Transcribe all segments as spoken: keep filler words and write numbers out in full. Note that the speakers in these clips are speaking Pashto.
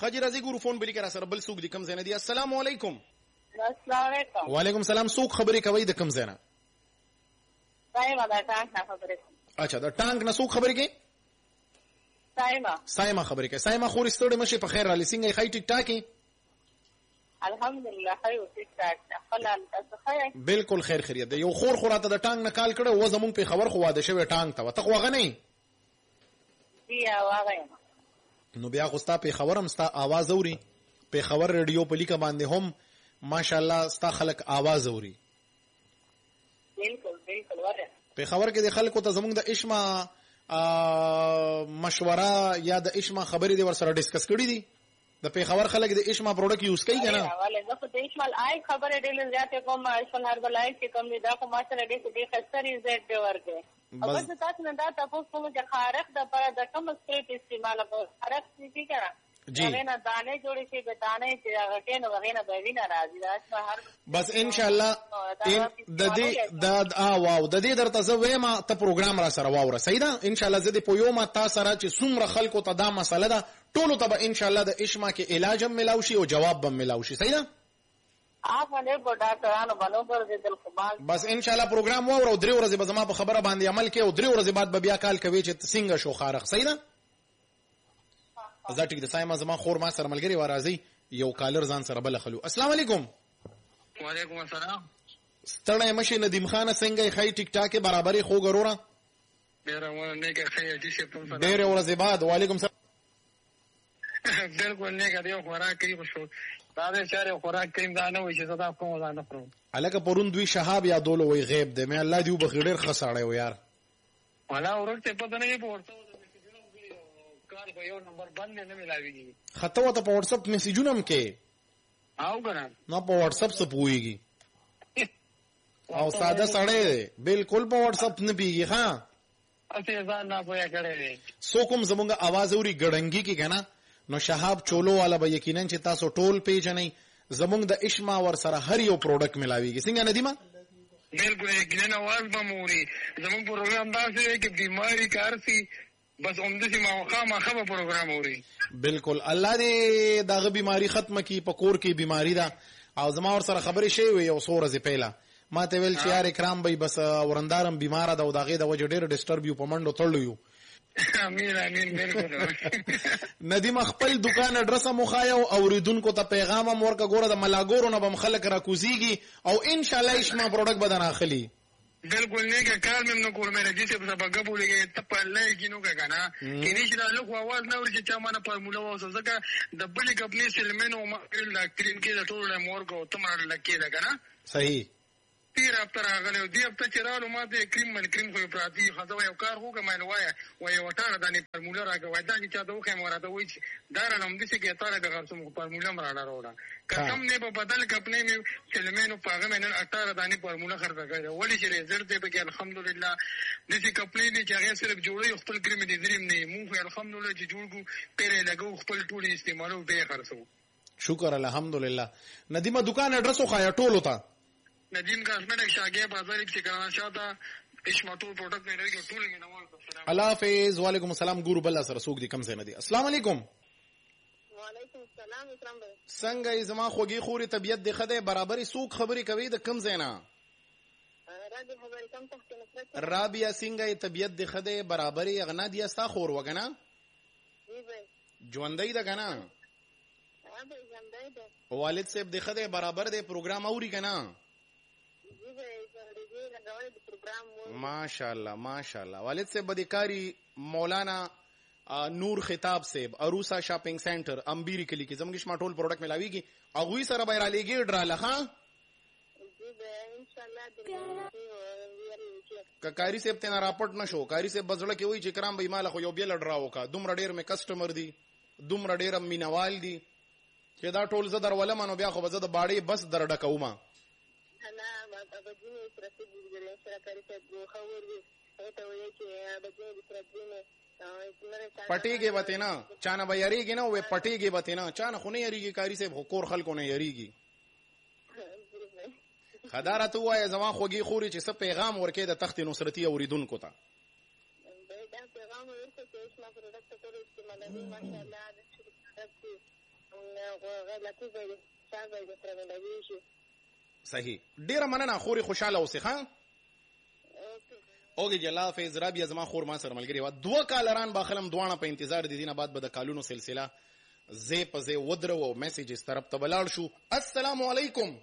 خجی راځي ګورو فون بلی کرا سره بل سوق دي کم زنه دي. السلام علیکم. السلام علیکم. وعلیکم السلام. سوق خبرې کوي د کم زنه؟ سایما دا ټانک نه خبرې. اچھا دا ټانک نه سوق خبرې کوي؟ سایما. سایما خبرې کوي. سایما خور ستړي مشه په خیر علي څنګه خای ټیک ټاکي؟ الحمدلله خیر ټیک ټاک. خلل تاسو خیر؟ بالکل خیر خیریت دی. یو خور خوراته د ټانک نه کال کړه و زمون په خبر خو واده شوی ټانک ته وته واغه نه بیا واغه نو بیا خو ستا په خبرم ستا आवाज اوري په خبر رادیو په لیکه باندې هم ماشاءالله ستا خلق आवाज اوري. بالکل بالکل وره په خبر کې د خلکو ته زمونږ د اشما مشوره یا د اشما خبرې دی ور سره ډیسکس کړی دي. د په خبر خلک د اشما پروډکټ یوز کوي کنه؟ والله زه په اشما آی خبره ډیل زیاته کوم اشما هر بلای کې کوم دا کوم سره ډیس ډی خسرې زیات دی ورته. او بس تاسو نه دا تاسو کوم چې خارق د پر د کوم سټریټ استعمال کوو خارق څه کیږي جی نه دانه جوړې شي به دانه چې هغه نو وغیرہ به وینه راځي دا هر بس ان شاء الله د دې د ا واو د دې درته زه وایم ته پروګرام را سره واوره صحیح ده. ان شاء الله زه دې پویوم تاسو سره چې څومره خلکو ته دا مسله ده ټولو ته به ان شاء الله د اشما کې علاج هم ملاوي شي او جواب هم ملاوي شي صحیح ده. آپ باندې په ډاکټرانو باندې پر دې دل خبال بس ان شاء الله پروګرام واوره او درې ورځې به زما په خبره باندې عمل کې او درې ورځې بعد به بیا کال کوي چې څنګه شو خارق صحیح ده. زه ټیک د سایما زما خور ما سره ملګری و راځي یو کالر ځان سره بل خلو. السلام علیکم. وعلیکم السلام. ستړی مشه ندیم خان څنګه خی ټیک ټاکه برابرې خو ګروره ډیر ونه نه کې خی دي شه په ډیر ورځې بعد. وعلیکم السلام. بالکل نه کې یو خوراک کوي شو دا دې چاره خوراک کیم دا نه وي چې زدا کوم ځان نه پرو الګه پرون دوی شهاب یا دولو وی غیب دی مې الله دې وبخیر خساړې و یار ولا ورته په دنه په ورته کار په یو نمبر باندې نه ملاويږي. خطو ته په واتس اپ میسجونه هم کې او کنه نو په واتس اپ څه پويږي او ساده سړی بالکل په واتس اپ نه پیږي. ها اته ځان نه پوهه کړی سو کوم زمونږ आवाज اوري ګړنګي کې کنه نو شهاب چولو والا به یقینا چې تاسو ټول پیژنئ زمونږ د اشما ور سره هر یو پروډکټ ملاويږي څنګه ندیمه؟ بالکل یقینا आवाज به موري زمونږ پروګرام دا څه کې بیماری کار سي بس عمده سي موقع ما خبر پروګرام اوري. بالکل الله دې داغه بیماری ختمه کی پکور کی بیماری دا او زما ور سره خبرې شي وي او سور ز پیلا ما ته ویل چې یار اکرام به بس ورندارم بیمار ده او داغه د وجه ډېر ډیسټرب یو پمنډو تړلو یو. امين امين بالکل. ندیم خپل دکان اډرس مو خایو او ریدونکو ته پیغام ورکا ګوره د ملاګورو نه بم خلک را کوزيږي او ان شاء الله اشما پروډکټ بدن اخلي. بالکل نه کې کار مې نو کول مې راځي چې په سبا غوړې ته په لای کې نو کنه کینې چې له خو आवाज نه ورچې چا مانه فارمولا واسه ځکه د بلې کمپنی سلمنو ما لا کریم کې د ټول مورګو تمره لکې ده کنه صحیح تیر افتر راغله دی افتر چرالو ما ته کریم من کریم خو پراتی خزو یو کار هوګه مې وای وای وټاره د فارمولا راغوي دا چې چا دوه مراته وای دا رنم دي چې کې تاره د غرسو فارمولا مراله وروړه کم نه په بدل کپنې مې سلمنو پاغه مې نن اٹھارہ دانی فارمولا خرڅه کړه ولی چې رزلټ دی به الحمدلله د دې کپنې دي چې هغه صرف جوړي خپل کریم دي دریم نه مو الحمدلله چې جوړ کو پیره لګو خپل ټول استعمالو به خرڅو. شکر الحمدلله. ندیمه دکان اډرس خو خایا ټولو ته ندیم کاسمیټک شاګه بازار کې کرانا شاته اشماتو پروډکټ نه لري ټول مې نوال السلام. الله حافظ. وعلیکم السلام. ګورو بل سره سوق دي کم څه نه دي. السلام علیکم. وعلیکم السلام. اسلام بھائی څنګه زما خوږی خوري طبيعت دی خده برابرې سوق خبري کوي د کم زینا رابعه خبرې کم تخت نصرت رابعه څنګه طبيعت دی خده برابرې اغنا دي استا خور وګنا جی بھائی ژوندۍ ده کنه ها بھائی ژوندۍ ده والد صاحب دی خده برابر دی پروګرام اوري کنه جی بھائی ریډیو لګوي د پروګرام ماشاءالله ماشاءالله. والد صاحب بدیکاری مولانا نور خطاب صاحب اروسا شاپینګ سنټر امبيري کلی کې زموږ شما ټول پروډکټ ملاويږي اغوي سره به را لګي ډراله ها جی بھائی ان شاء الله د کاری صاحب ته راپورټ نشو کاری صاحب بزړه کې وای چې کرام به مال خو یو بیل ډراو کا دومره ډیر مې کسٹمر دي دومره ډیر مینوال دي چې دا ټول زه درولم نو بیا خو به زه د باړې بس درډه کوم انا ما بجني ترتيب دي سره کاری صاحب خو ورغی ته وایي چې بجني ترتيب پټیږي وته نه چانه به یریږي نه وې پټیږي وته نه چانه خو نه یریږي کاری صاحب حقوق خلکو نه یریږي. خدارته وای زما خوږی خوري چې څه پیغام ورکې د تخت نصرتي اوریدونکو ته دا پیغام ورکې چې اسما پروډکټ ټول استعمالوي ماشاءالله غلطي به څنګه د ترمنوي شي. صحیح. ډیره مننه خوري، خوشاله اوسې ښه. اوګي جلا فیض رابیا زما خور ما سره ملګری و. دوه کالران باخلم دوانه په انتظار دي دینه بعد به د کالونو سلسله زه په زه ودرو او میسیجز طرف ته بلاړ شو. السلام علیکم.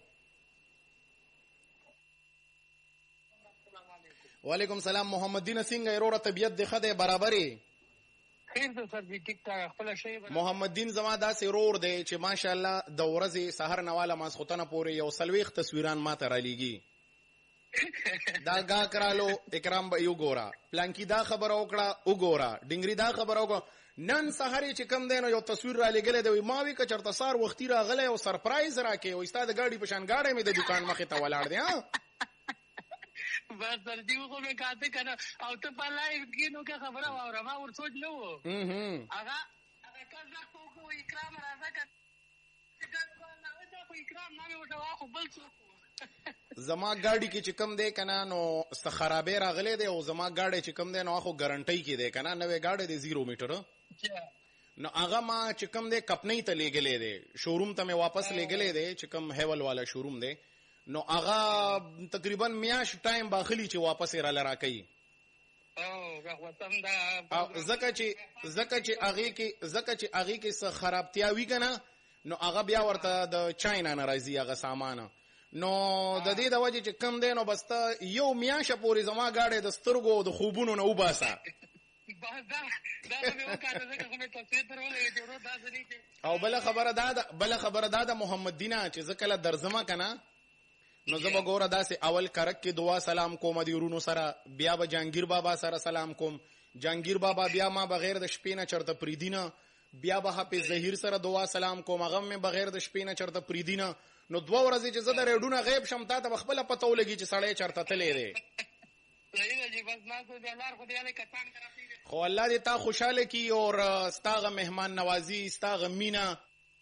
وعلیکم سلام. محمد دین څنګه ایرو طبیعت د خده برابرې؟ خیر ده سر دې ټیک ټاک خپل شی. محمد دین زما داسې رور دی چې ماشاءالله د ورځې سحر نواله ماسختنه پورې یو سلويخ تصویران ماته را لېږي. دا گا کرالو اکرام به یو ګورا پلانکی دا خبر وکړه وګورا ډنګری دا خبر وکړه نن سحر چې کم دینو یو تصویر را لګل دی ما وی ک چرته سار وختي راغله او سرپرایز راکې او استاد گاډي په شان گاډي مې د دکان مخې ته ولاړ دی. ها بس تر دې خو مې کاته کنه او ته په لایو کې نو کې خبره واوره ما ور سوچ نو هه هغه هغه کله خو اکرام راځه ک دا خو اکرام نه وته واخو بل څه زما گاڑی کې چې کم دی کنه نو ست خرابې راغلې دی او زما گاډي چې کم دی نو خو ګارانټي کې دی کنه نوې گاډي دی زیرو میټر نو هغه ما چې کم دی کپنۍ ته لګلې دی شوروم ته مې واپس لګلې دی چې کم هیول والا شوروم دی نو هغه تقریبا میاش ټایم باخلی چې واپس را لرا کوي. او هغه تم دا زکه چې زکه چې هغه کې زکه چې هغه کې څه خرابتیا وی کنه نو هغه بیا ورته د چاینا ناراضي هغه سامان نو د دې د وجه چې کم دی نو بس ته یو میاشه پوری زما گاډي د سترګو د خوبونو نه وباسه او بل خبره دا بل خبره دا د محمد دینا چې زکله درزمه کنه نو زما ګوره داسې اول کرک کې دعا سلام کوم دی ورونو سره بیا به جانگیر بابا سره سلام کوم جانگیر بابا بیا ما بغیر د شپې نه چرته پریدینه بیا به حافظ ظهیر سره دعا سلام کوم هغه مې بغیر د شپې نه چرته پریدینه نو دوه ورځې چې زه د ریډونه غیب شم تا ته خپل پته ولګي چې سړی چرته تللی دی. خو الله دې تا خوشاله کی اور ستاغه مهمان نوازی ستاغه مینا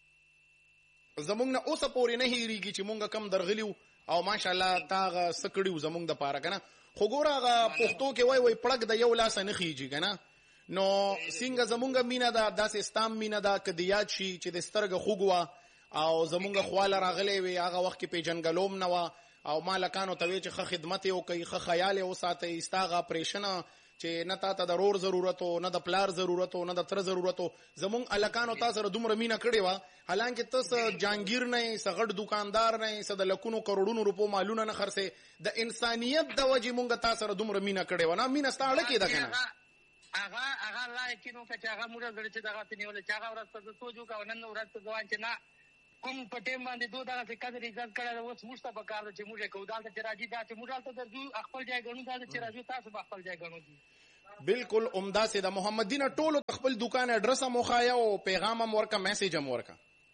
زمونږ نه اوسه پورې نه هیریږي چې مونږ کم درغلیو او ماشاءالله تاغه سکړیو زمونږ د پاره کنه. خو ګوره هغه پښتو کې وای وای پړک د یو لاس نه خيږي کنه نو څنګه زمونږ مینا دا داسې استام مینا دا کدیات شي چې د سترګه خوګوا او زمونږ خواله راغلې وي هغه وخت کې پیجنګلوم نه و او مالکانو ته چې ښه خدمت یو کوي ښه خیال او ساتي استاغه اپریشن چې نه تا ته د رور ضرورت او نه د پلار ضرورت او نه د تر ضرورت زمونږ الکانو تاسو سره دومره مینه کړې و حالانکه تاسو جانگیر نه سغړ دکاندار نه سد لکونو کروڑونو روپو مالونه نه خرڅه د انسانيت د وجې مونږ تاسو سره دومره مینه کړې و نه مینه ستاړه کې ده کنه هغه هغه لای کې نو چې هغه موږ غړي چې دغه تنیول چې هغه ورځ ته سوجو کا نن ورځ ته ځوان چې نه کوم په ټیم باندې دوه دغه څه کډه ریزل کړه اوس موږ ته پکاره چې موږ کو دالته چې راځي دا چې موږ ته درځو خپل ځای غنو دا چې راځو تاسو خپل ځای غنو دي. بالکل عمدہ سے دا محمد دین ټولو خپل دکان اډرس هم خایا او پیغام هم ورکا میسج هم ورکا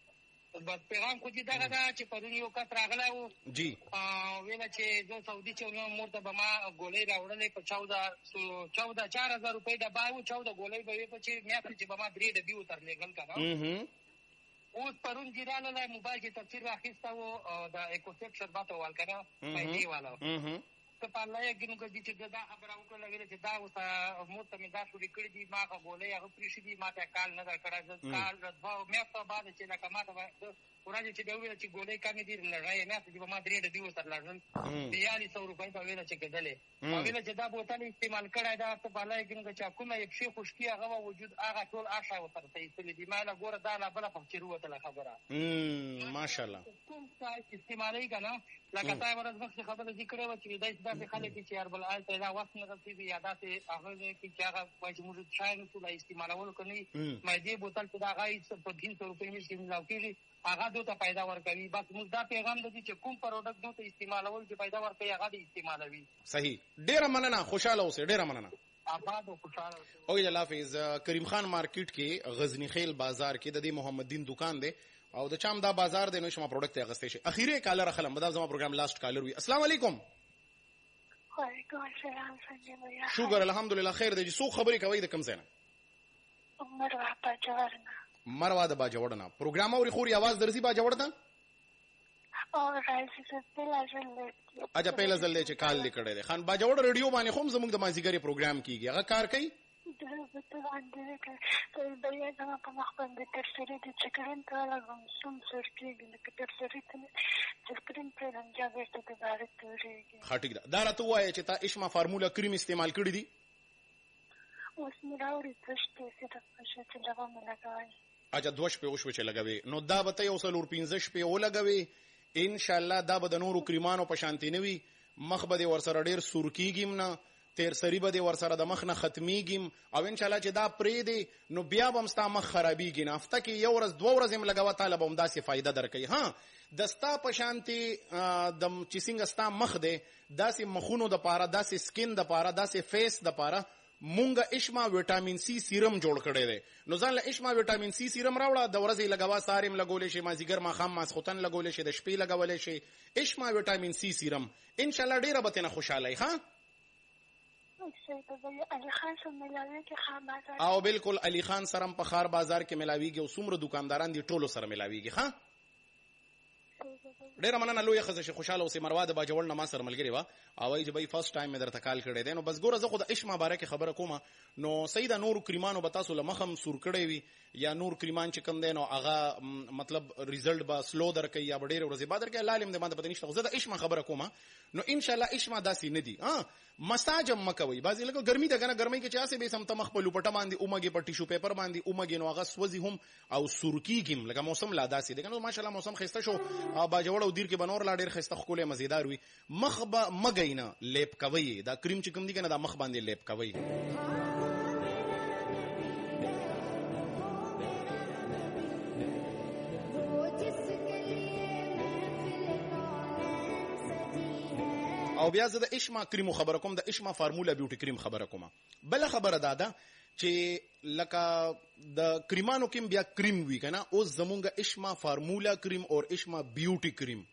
بس پیغام خو دې دغه دا چې پرون یو کس راغلی و جی ویل چې زه سعودي چې نو مور ته به ما ګولۍ راوړلې په چودہ چودہ چار هزار روپۍ ډبه و چودہ ګولۍ به وې په چې میاشتې چې به ما درې ډبې وترلېږل که نه اوس پرون ګیراله موبایل کې تفسیر راخیسته و د ایکوسیپ شربت وال که نه پیسې والا ته په الله یقین وکړي چې دا خبره وکړله ویله چې دا اوس مور ته مې دا شورې کړي دي ما هغه ګولۍ هغه پرېښي دي ما ته کال نه ده کړی زه کال دوه میاشتو بعد چې لکه ما ته به ورځې چې بیا وویله چې ګولۍ کمې دي لړۍ میاشتې چې به ما درې ډبې ورسره لړل بیالي سو روپۍ به ویله چې کېدلې ویله چې دا بوتل استعمال کړی دا ته په الله یقین وکړه چې کومه یو شی خشکي هغه به وجود هغه ټول آشا ورسره ته ایستلي دي ما له ګوره دا لا بله پکچې ووتله خبره ماشاءالله کوم څه استعمالوي که نه لکه تا ورځ مخکې خبره دې کړې وه چې داسې داسې خلک دي چې یاربل هلته دا وخت نه رسېږي یا داسې هغه دی چې هغه وایي چې موږ چای نشو لا استعمالولو که نه وي معدې بوتل چې د هغه په تین سو روپۍ مې چې ملاو کېږي هغه دو ته پیدا ورکوي بس موږ دا پیغام دی چې کوم پروډکټ دو ته استعمالول چې پیدا ورکوي هغه دې استعمالوي. صحیح ډېره مننه خوشحاله اوسئ ډېره مننه آباد او خوشحاله اوسئ. اوګي الله حافظ. کریم خان مارکیټ کې غزنی خیل بازار کې د دې محمد دین دکان دی او د چام دا بازار دی نو شما پروډکټ اغستې شي. اخیری کالر خلم بدل زما پروګرام لاست کالر وي. السلام علیکم. وعلیکم السلام څنګه یې؟ شکر الحمدلله خیر دی. سو خبرې کوي د کوم ځای نه؟ مروه باجوړ. مروه د باجوړ نه. پروګرام اوري خوري आवाज درځي باجوړ ته؟ او راځي چې په ځل اجا په ځل چې کال لیکړې ده. خان باجوړ رادیو باندې هم زموږ د مازیګری پروګرام کیږي. هغه کار کوي؟ زه به تل اندېښنه کوم بریا زما په مخ باندې ترسري دي چې کریم ته لګوم سم سر کېږي لکه ترسري ته چې کریم پرېږدم بیا بېرته دوباره تورېږي. ښه ټیک ده. دا راته ووایه چې تا اشما فارموله کریم استعمال کړي دي؟ اوس مې راوړي دوه شپې صرف شوه چې دغه مې لګوئ. اچھا دوه شپې وشوې چې لګوې، نو دا به ته یو څلور پنځه شپې ولګوې. انشاءالله دا به د نورو کریمانو په شانتې نه وي، مخ به دې ورسره ډېر سور کېږي نه، تیرسري به دې ورسره د مخ نه ختمیږي، او انشاءالله چې دا پرېږدې نو بیا به هم ستا مخ خرابېږي نه. هفته کې یو ورځ دوه ورځې هم لګوه، تاله به هم داسې فایده درکوي. ها د ستا په شانتې چې څنګه ستا مخ دی داسې مخونو دپاره، داسې سکین دپاره، داسې فیس دپاره مونږه اشما ویټامین سی سیرم جوړ کړی دی. نو ځان له اشما ویټامین سی سیرم راوړه، د ورځې لګوه، سهار هم لګولی شي، مازدیګر ماښام ماسخوتن لګولی شي، د شپې لګولی شي. اشما ویټامین سی سیرم انشاءالله ډېره به ترېنه خوشحاله ښه. او بالکل علي خان سره په خار بازار کې ملاویږي او څومره دکانداران دي ټولو سره ملاویږي ښه. ډېره مننه لویه ښځه چې خوشحاله اوسې. مروه د باجوړ نه ما سره ملګرې وه او وایي چې بهی فرسټ ټایم مې درته کال کړی دی. نو بس ګوره زه خو د اشما باره کې خبره کومه، نو صحیح ده نورو کریمانو به تاسو له مخم سور کړی وي یا نور کریمان چې کوم دی نو هغه مطلب ریزلټ به سلو درکوي یا به ډېرې ورځې بعد درکوي، الله علم دی، ما ته پته نشته. خو زه د اشما خبره کومه. نو انشاءالله اشما داسې نه دي. مساج هم مه کوئ. بعضې لکه ګرمي ده که نه، ګرمۍ کې چې هسې به سم ته مخ په لوپټه باندې اومږې، په ټیشو پیپر باندې اومږې، نو هغه سوځي هم او سور کېږي هم، لکه موسم لا داسې دی که نو. ماشاءالله موسم ښایسته شو، باجوړ او دیر کې به نور لا ډېر ښایسته ښکلی مزېدار وي. مخ به مږئ نه، لیپ کوئ. دا کریم چې کوم دي که نه دا مخ باندې لیپ کوئ. او بیا زه د اشما کریمو خبره کوم، د اشما فارموله بیوټي کریم خبره کوم. بله خبره دا ده چې لکه د کریمانو کې بیا کریم وي که نه، اوس زمونږ اشما فارموله کریم او اشما بیوټي کریم،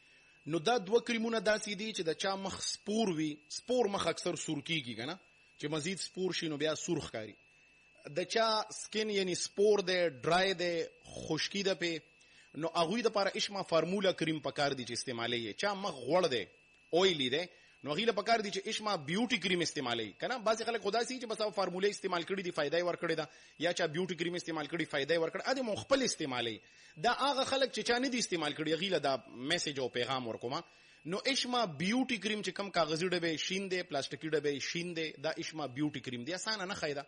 نو دا دوه کریمونه داسې دي چې د چا مخ سپور وي، سپور مخ اکثر سور کېږي که نه، چې مزید سپور شي نو بیا سور ښکاري. د چا سکین یعنی سپور دی، ډرای دی، خشکي ده پې، نو هغوی دپاره اشما فارموله کریم پکار دي چې استعمالی. چا مخ غوړ دی، اویلی دی، نو هغې له پکار دي چې اشما بیوټي کریم استعمالوي که نه. بعضې خلک خو داسې چې بس هغه فارموله استعمال کړي دي فایده یې ورکړې ده، یا چا بیوټي کریم استعمال کړي فایده یې ورکړې، ادې مو خپل استعمالوي. دا هغه خلک چې چا نه دي استعمال کړي هغې له دا میسج او پیغام ورکوم. نو اشما بیوټي کریم چې کم کاغذي ډبې شین دی، پلاستیکي ډبې شین دی، دا اشما بیوټي کریم دی. اسانه نه ښایي ده،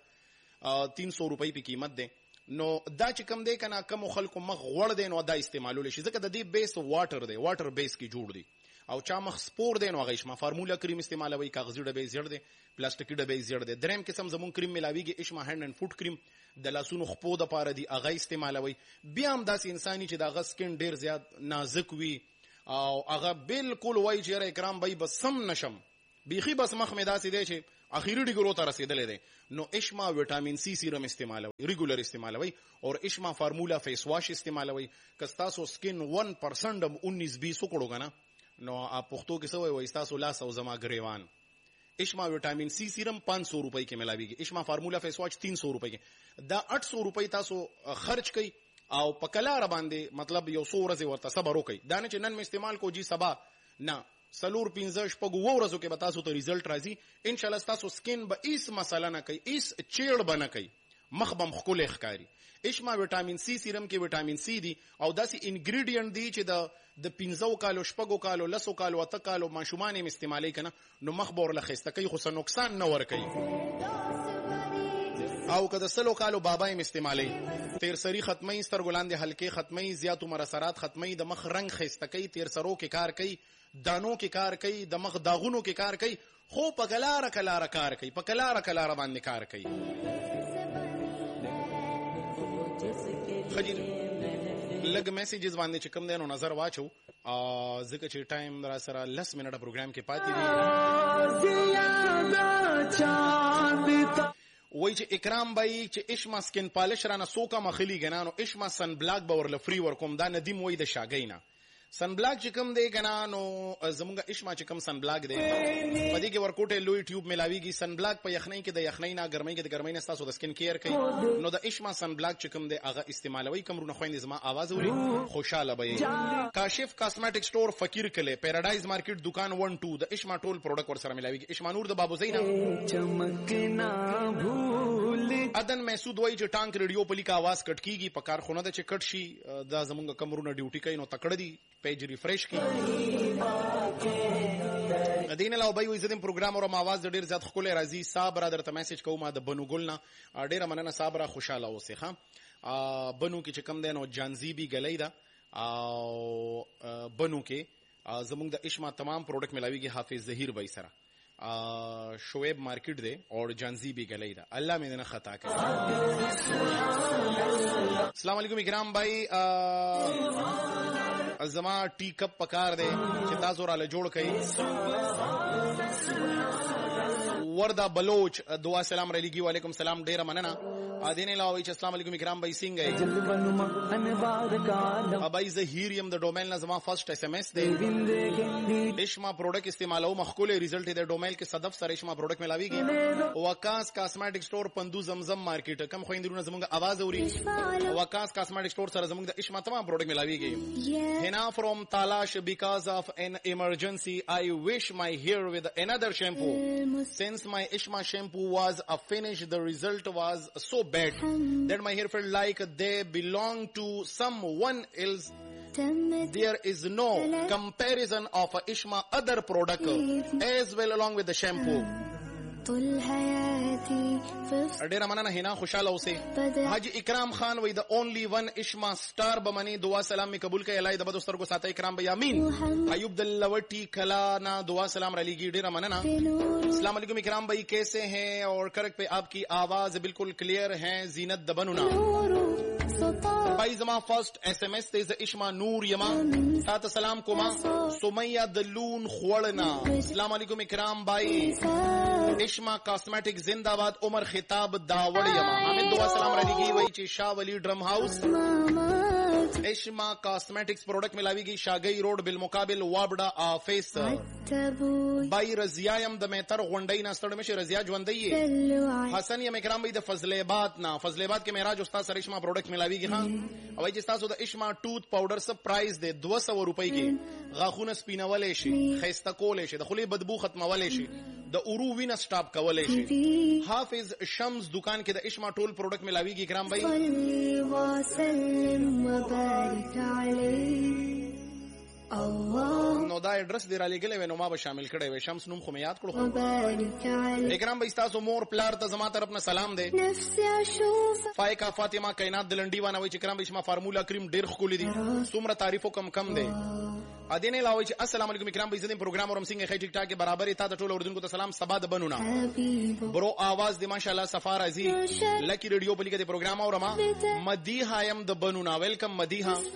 تین سو روپۍ پې قیمت دی. نو دا چې کم دی که نه کمو خلکو مخ غوړ دی نو دا استعمالولی شي، ځکه د دې بیس واټر دی، واټر بیس کې جوړ دی. او چا مخ سپور دی نو هغه اشما فارموله کریم استعمالوي، کاغذي ډبې زیړ دی، پلاستیکي ډبې زیړ دی. دریم قسم زمونږ کریم ملاویږي اشما هینډ اینډ فوټ کریم، د لاسونو خپو دپاره دی، هغه استعمالوي. بیا هم داسې انساني چې د هغه سکین ډېر زیات نازک وي او هغه بالکل وایي چې یاره اکرام بهی بس سم نشم، بیخي بس مخ مې داسې دی چې اخیری ډیګرو ته رسېدلی دی، نو اشما ویټامین سی سیرم استعمالوي، ریګولر استعمالوي، اور اشما فارموله فیس واش استعمالوي. که ستاسو سکین ون پرسنټ هم انیس بیس وکړو که نه نو پښتو کې څه وایي وایي ستاسو لاس او زما ګریوان. اشما ویټامین سی سیرم پانچ سو روپۍ کې ملاویږي، اشما فارموله فیس واش تین سو روپۍ کې. دا اټ سو روپۍ تاسو خرچ کوئ او په کلاره باندې مطلب یو څو ورځې ورته صبر وکئ. دا نه چې نن مې استعمال کو جي سبا نه، څلور پنځه شپږ اووه ورځو کې به تاسو ته ریزلټ راځي. انشاءالله ستاسو سکین به هیڅ مسله نه کوي، هیڅ چیړ به نه کوي، مخ به هم ښکلی ښکاري. اشما ویټامین سی سیرم کې ویټامین سی دی او داسې انګریډینټ دی چې د د پنځو کالو شپږو کالو لسو کالو اته کالو ماشومان یې استعمالوي که نه نو مخ به ورله ښایسته کوي، خو څه نقصان نه ورکوي. او که د سلو کالو بابا یې استعمالوي، تیرسري ختموي، سترګو لاندې حلقې ختموي، زیات عمر اثرات ختموي، د مخ رنګ ښایسته کوي، تیرسرو کې کار کوي، دانو کې کار کوي، د مخ داغونو کې کار کوي، خو په کلاره کلاره کار کوي، په کلاره کلاره باندې کار کوي. لږ میسیجز باندې چې کوم دی نو نظر واچو، ځکه چې ټایم را سره لس منټه پروګرام کې پاتې دی. وایي چې اکرام بایی چې اشما سکین پالش رانه څو کمه خلیږي نه، نو اشما سن بلاک به ورله فري ورکوم. دا ندیم وایي د شاګۍ نه سن بلاک چې کوم دی که نه نو زمونږ اشما چې کوم سن بلاک دی په دې کې ورکوټې لوی ټیوب ملاویږي. سن بلاک په یخنۍ کې د یخنۍ نه، ګرمۍ کې د ګرمۍ نه ستاسو د سکین کیر کوي. نو د اشما سن بلاک چې کوم دی هغه استعمالوي. کمرونه خویندې زما آواز اوري خوشحاله به یې. کاشف کاسمیټک سټور فقیر کلی پیراډایز مارکیټ دکان ون ټو د اشما ټول پروډکټ ورسره ملاویږي. اشما نور د بابوزۍ نه ادن محسود وای چې ټانک ریډیو په لیک आवाज کټ کیږي په کارخونه د چې کټ شي دا زمونږ کمرونه ډیوټي کوي نو تکړه دي پیج ریفریش کی دین له وبای وې زدم پروګرام او आवाज ډیر زیات خپل راځي صاحب را درته میسج کوم د بنو ګلنا ډیر مننه صاحب را خوشاله اوسه ښا بنو کې چې کم دینو جانزیبی غلې دا او بنو کې زمونږ د اشما تمام پروډکټ ملاویږي حافظ ظهیر وای سره شعیب مارکیٹ دے اور جانزیبی گلی دا اللہ میں دینا خطا کر السلام علیکم اکرام بھائی زما ٹی کپ پکار دے چتا زورا لجوڑ کئی وردا بلوچ دعا سلام علیکی وعلیکم سلام ډیر مننه ادین لاوی چې السلام علیکم اکرام بھائی سنگ ہے ابای ظهیر یم د ډومین نظم فرست ایس ایم ایس دے اشما پروڈکٹ استعمالو مخکول ریزلٹ دے ډومین کې صدف سره اشما پروڈکٹ ملاویږي وکاس کاسمیټک سٹور پندو زمزم مارکیټ کم خويندرونه زموږ आवाज اوري وکاس کاسمیټک سٹور سره زموږ د اشما تمام پروڈکٹ ملاویږي هنا from Talash because of an emergency I wish my hair with another shampoo since my Ishma shampoo was a finish the result was so bad that my hair felt like they belong to someone else. There is no comparison of a Ishma other product as well along with the shampoo. ډیر مننه هنا خوشاله اوسه حاجی اکرام خان وای د اونلی ون اشما سٹار بمنی دعا سلام می قبول کړي الای د بدو سترګو ساته اکرام بیا امین ایوب دلوٹی کلا نا دعا سلام علیږي ډیر مننه السلام علیکم اکرام بھائی کیسے ہیں اور کرک پہ آپ کی آواز بالکل کلیئر ہے زینت دبنونا بھائی زما فرسٹ ایس ایم ایس تیز اشما نور یما سات سلام کوما سمیہ دلون خوڑنا السلام علیکم اکرام بھائی اشما کاسمیٹک زندہ باد عمر خطاب داوڑ یما حامد دعا سلام علیکی وای چې شاہ ولی ڈرم ہاؤس اشما کاسمیٹکس پروڈکٹ ملاویږي شاگئی روڈ بالمقابل وابډا آفیس بھائی رضیا یم د میتر غونډۍ نه ستړ مشه رضیا ژوندۍ حسن یم اکرام بھائی د فضل آباد نه فضل آباد کې معراج استاد سره اشما پروڈکٹ ملاویږي ها او چې تاسو د اشما ټوث پاوډر سره پرایس دی دو سو روپۍ کې غاخونه سپینولې شي خيسته کولې شي د خولې بدبو ختمولې شي د اورو وینه سٹاپ کولې شي حافظ شمس دکان کې د اشما ټول پروډکټ ملاویږي اکرام بھائی نو دا ایڈریس دی را لګلې نو ما به شامل کړي وې شمس نوم خو مې یاد کړو اکرام بھائی تاسو مور پلار ته زما طرف نه سلام دی فائقہ فاطمه کائنات دلنډي وانه وې چې اکرام بھائی شما فارمولا کریم ډیر خولې دي څومره تعریفو کم کم دی ادین علاوه چې السلام علیکم اکرام بھائی زدین پروګرام اورم څنګه خې ټیک ټاک کې برابر تا ټول اردن کو ته سلام سبا د بنونا برو आवाज دی ماشاءالله سفار ازي لکی ریډیو په لیکه دی پروګرام اورما مدیحه یم د بنونا ویلکم مدیحه